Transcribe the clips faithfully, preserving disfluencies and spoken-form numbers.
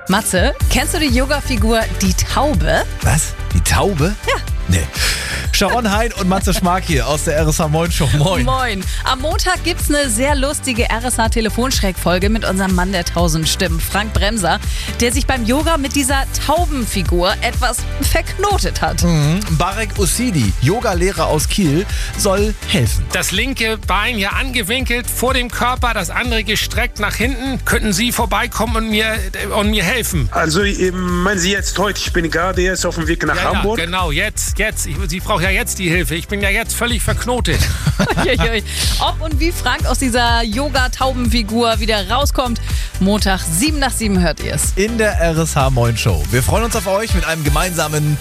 Matze, kennst du die Yoga-Figur Die Taube? Was? Die Taube? Ja. Nee. Sharon Hein und Matze Schmark hier aus der R S H Moin Show. Moin. Moin. Am Montag gibt's eine sehr lustige R S H-Telefonschreck-Folge mit unserem Mann der tausend Stimmen, Frank Bremser, der sich beim Yoga mit dieser Taubenfigur etwas verknotet hat. Mhm. Barek Ussidi, Yogalehrer aus Kiel, soll helfen. Das linke Bein hier angewinkelt vor dem Körper, das andere gestreckt nach hinten. Könnten Sie vorbeikommen und mir, und mir helfen? Also, meinen Sie jetzt heute, ich bin gerade jetzt auf dem Weg nach ja, Hamburg? Ja, genau, jetzt, jetzt. Ich, Sie braucht ja jetzt die Hilfe. Ich bin ja jetzt völlig verknotet. Ob und wie Frank aus dieser Yoga-Taubenfigur wieder rauskommt, Montag sieben nach sieben hört ihr es. In der R S H Moin Show. Wir freuen uns auf euch mit einem gemeinsamen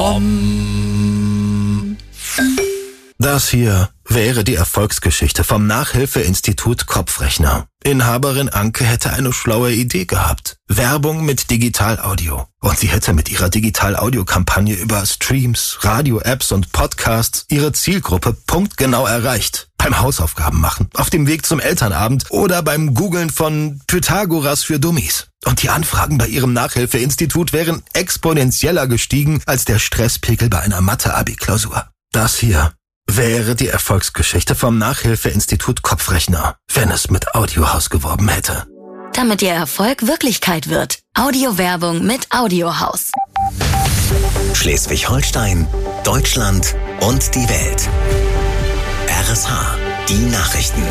Om. Das hier wäre die Erfolgsgeschichte vom Nachhilfeinstitut Kopfrechner. Inhaberin Anke hätte eine schlaue Idee gehabt. Werbung mit Digital-Audio. Und sie hätte mit ihrer Digital-Audio-Kampagne über Streams, Radio-Apps und Podcasts ihre Zielgruppe punktgenau erreicht. Beim Hausaufgaben machen, auf dem Weg zum Elternabend oder beim Googlen von Pythagoras für Dummies. Und die Anfragen bei ihrem Nachhilfeinstitut wären exponentieller gestiegen als der Stresspegel bei einer Mathe-Abi-Klausur. Das hier wäre die Erfolgsgeschichte vom Nachhilfeinstitut Kopfrechner, wenn es mit Audiohaus geworben hätte. Damit Ihr Erfolg Wirklichkeit wird. Audiowerbung mit Audiohaus. Schleswig-Holstein, Deutschland und die Welt. R S H, die Nachrichten.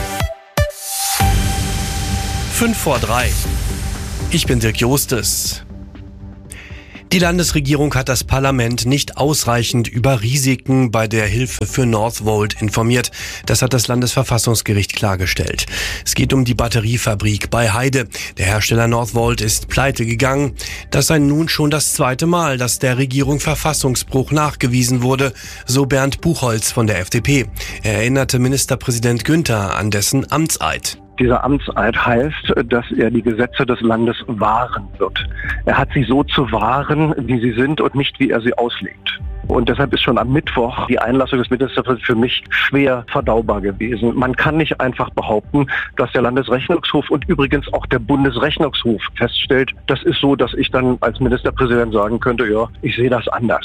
Fünf vor drei. Ich bin Dirk Jostes. Die Landesregierung hat das Parlament nicht ausreichend über Risiken bei der Hilfe für Northvolt informiert. Das hat das Landesverfassungsgericht klargestellt. Es geht um die Batteriefabrik bei Heide. Der Hersteller Northvolt ist pleite gegangen. Das sei nun schon das zweite Mal, dass der Regierung Verfassungsbruch nachgewiesen wurde, so Bernd Buchholz von der F D P. Er erinnerte Ministerpräsident Günther an dessen Amtseid. Dieser Amtseid heißt, dass er die Gesetze des Landes wahren wird. Er hat sie so zu wahren, wie sie sind und nicht, wie er sie auslegt. Und deshalb ist schon am Mittwoch die Einlassung des Ministerpräsidenten für mich schwer verdaubar gewesen. Man kann nicht einfach behaupten, dass der Landesrechnungshof und übrigens auch der Bundesrechnungshof feststellt, das ist so, dass ich dann als Ministerpräsident sagen könnte, ja, ich sehe das anders.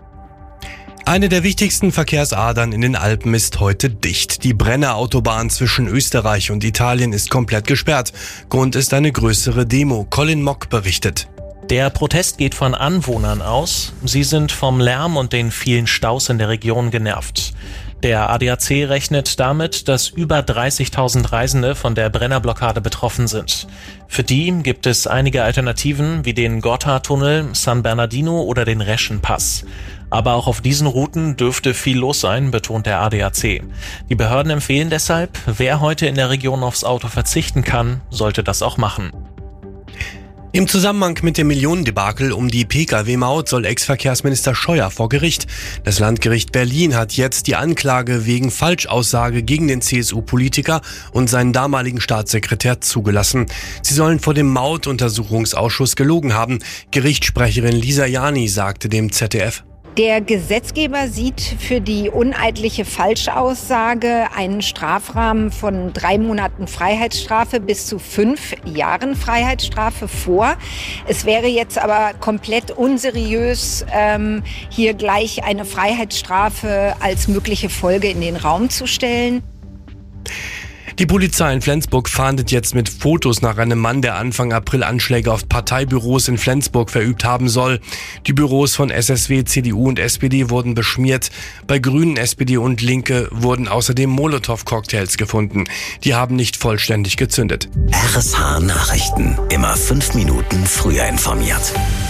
Eine der wichtigsten Verkehrsadern in den Alpen ist heute dicht. Die Brenner-Autobahn zwischen Österreich und Italien ist komplett gesperrt. Grund ist eine größere Demo. Colin Mock berichtet. Der Protest geht von Anwohnern aus. Sie sind vom Lärm und den vielen Staus in der Region genervt. Der A D A C rechnet damit, dass über dreißigtausend Reisende von der Brennerblockade betroffen sind. Für die gibt es einige Alternativen wie den Gotthardtunnel, San Bernardino oder den Reschenpass. Aber auch auf diesen Routen dürfte viel los sein, betont der A D A C. Die Behörden empfehlen deshalb, wer heute in der Region aufs Auto verzichten kann, sollte das auch machen. Im Zusammenhang mit dem Millionendebakel um die Pkw-Maut soll Ex-Verkehrsminister Scheuer vor Gericht. Das Landgericht Berlin hat jetzt die Anklage wegen Falschaussage gegen den C S U-Politiker und seinen damaligen Staatssekretär zugelassen. Sie sollen vor dem Mautuntersuchungsausschuss gelogen haben. Gerichtssprecherin Lisa Jani sagte dem Z D F. Der Gesetzgeber sieht für die uneidliche Falschaussage einen Strafrahmen von drei Monaten Freiheitsstrafe bis zu fünf Jahren Freiheitsstrafe vor. Es wäre jetzt aber komplett unseriös, ähm, hier gleich eine Freiheitsstrafe als mögliche Folge in den Raum zu stellen. Die Polizei in Flensburg fahndet jetzt mit Fotos nach einem Mann, der Anfang April Anschläge auf Parteibüros in Flensburg verübt haben soll. Die Büros von S S W, C D U und S P D wurden beschmiert. Bei Grünen, S P D und Linke wurden außerdem Molotow-Cocktails gefunden. Die haben nicht vollständig gezündet. R S H Nachrichten. Immer fünf Minuten früher informiert.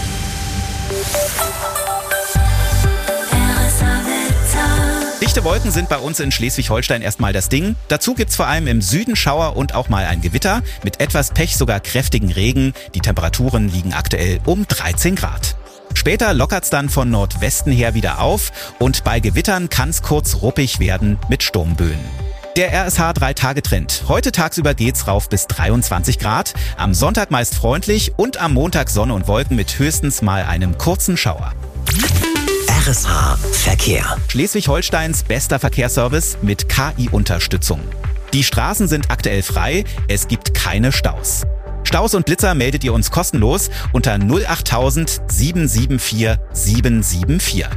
Dichte Wolken sind bei uns in Schleswig-Holstein erstmal das Ding. Dazu gibt's vor allem im Süden Schauer und auch mal ein Gewitter. Mit etwas Pech sogar kräftigen Regen. Die Temperaturen liegen aktuell um dreizehn Grad. Später lockert's dann von Nordwesten her wieder auf und bei Gewittern kann's kurz ruppig werden mit Sturmböen. Der R S H drei Tage Trend. Heute tagsüber geht's rauf bis dreiundzwanzig Grad. Am Sonntag meist freundlich und am Montag Sonne und Wolken mit höchstens mal einem kurzen Schauer. R S H Verkehr. Schleswig-Holsteins bester Verkehrsservice mit K I-Unterstützung. Die Straßen sind aktuell frei, es gibt keine Staus. Staus und Blitzer meldet ihr uns kostenlos unter null achttausend sieben sieben vier sieben sieben vier.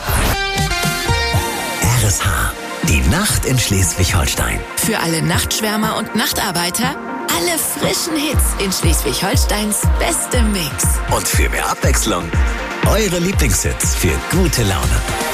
R S H, die Nacht in Schleswig-Holstein. Für alle Nachtschwärmer und Nachtarbeiter, alle frischen Hits in Schleswig-Holsteins bestem Mix. Und für mehr Abwechslung, eure Lieblingshits für gute Laune.